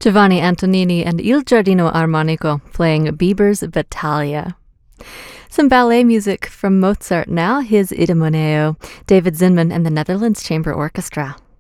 Giovanni Antonini and Il Giardino Armonico playing Bieber's Battaglia. Some ballet music from Mozart now, his Idomeneo, David Zinman and the Netherlands Chamber Orchestra.